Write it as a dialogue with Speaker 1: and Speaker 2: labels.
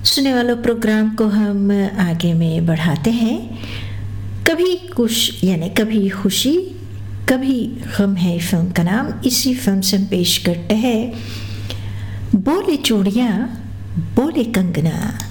Speaker 1: सुनने वालों प्रोग्राम को हम आगे में बढ़ाते हैं। कभी कुछ यानी कभी खुशी कभी गम है फिल्म का नाम। इसी फिल्म से हम पेश करते हैं बोले चूड़ियाँ बोले कंगना।